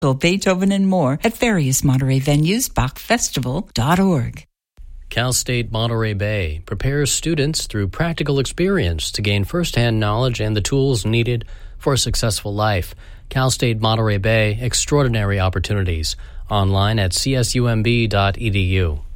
Beethoven, and more at various Monterey venues, BachFestival.org. Cal State Monterey Bay prepares students through practical experience to gain firsthand knowledge and the tools needed for a successful life. Cal State Monterey Bay, extraordinary opportunities. Online at csumb.edu.